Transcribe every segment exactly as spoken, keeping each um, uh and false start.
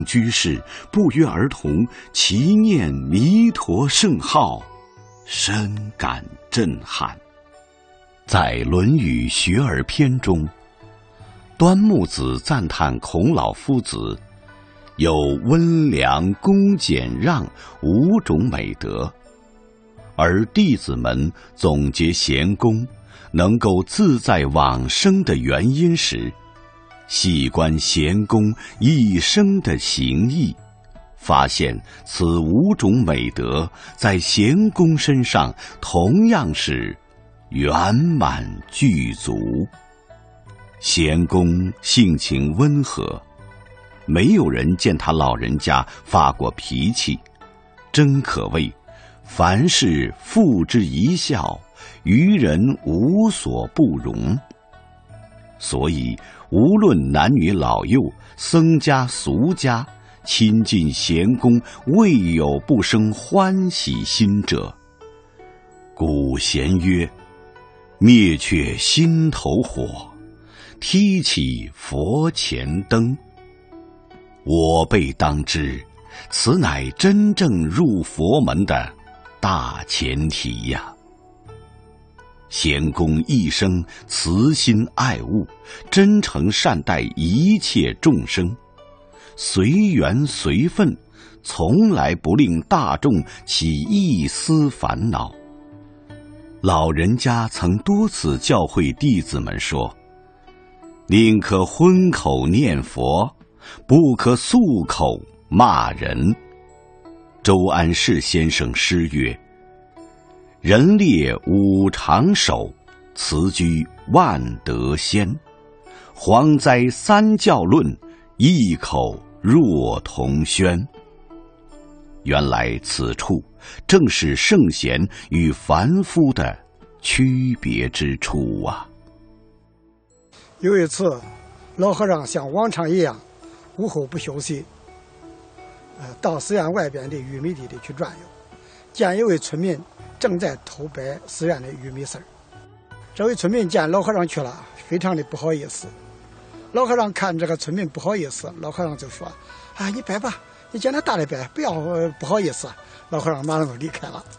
居士不约而同齐念弥陀圣号，深感震撼。在《论语·学而篇》中，端木子赞叹孔老夫子有温良、恭、俭、让五种美德，而弟子们总结贤公能够自在往生的原因时，细观贤公一生的行义，发现此五种美德在贤公身上同样是圆满具足。贤公性情温和，没有人见他老人家发过脾气，真可谓凡事付之一笑，于人无所不容。所以无论男女老幼、僧家俗家，亲近贤公，未有不生欢喜心者。古贤曰：灭却心头火，提起佛前灯。我辈当知，此乃真正入佛门的大前提呀。贤公一生慈心爱物，真诚善待一切众生，随缘随分，从来不令大众起一丝烦恼。老人家曾多次教诲弟子们说：宁可荤口念佛，不可素口骂人。周安世先生诗曰：人列五常守，辞居万德先。蝗灾三教论，异口若同轩。原来此处正是圣贤与凡夫的区别之处啊。 有一次，老和尚像往常一样，午后不休息，呃，到寺院外边的玉米地里去转悠，见一位村民正在偷掰寺院的玉米丝儿。这位村民见老和尚去了，非常的不好意思。老和尚看这个村民不好意思，老和尚就说：啊，你掰吧，你见他大的掰，不要、呃、不好意思。老和尚马上就离开了。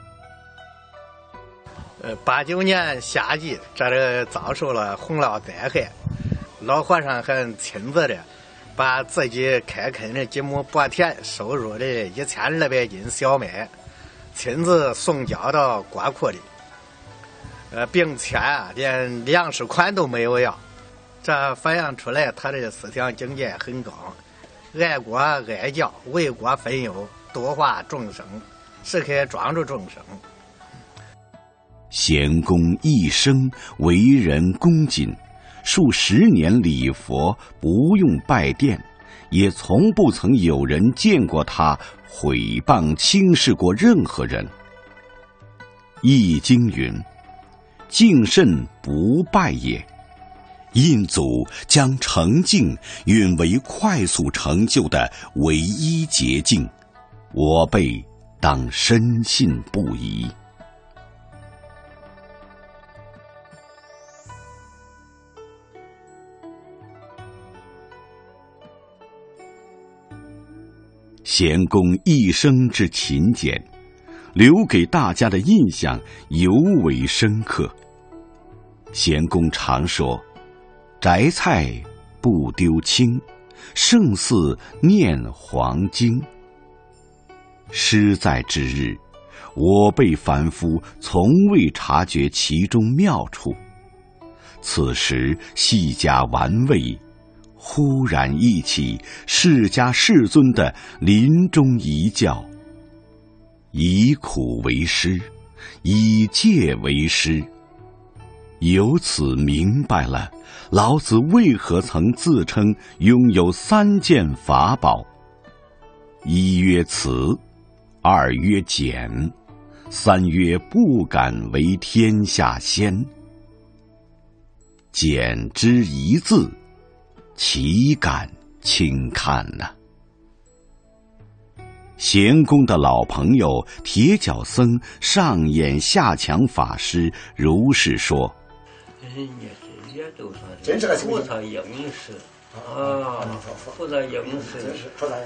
呃，八九年夏季，这里遭受了洪涝灾害，老和尚还亲自的把自己开垦的几亩薄田收入的一千二百斤小麦，亲自送交到国库里，呃，并且啊，连粮食款都没有要。这反映出来他的思想境界很高，爱国爱教，为国分忧，度化众生，时刻庄助众生。 贤公一生为人恭谨，数十年礼佛，不用拜殿，也从不曾有人见过他毁谤轻视过任何人。易经云：敬慎不败也。印祖将诚敬允为快速成就的唯一捷径，我辈当深信不疑。贤公一生之勤俭，留给大家的印象尤为深刻。贤公常说：摘菜不丢青，胜似念黄经。诗在之日，我辈凡夫从未察觉其中妙处，此时细加玩味，忽然忆起释迦世尊的临终遗教：以苦为师，以戒为师。由此明白了老子为何曾自称拥有三件法宝：一曰慈，二曰俭，三曰不敢为天下先。俭之一字，岂敢轻看呢、啊？贤公的老朋友铁脚僧上演下强法师如是说： 人家这些都算是菩萨应时， 啊，菩萨应是。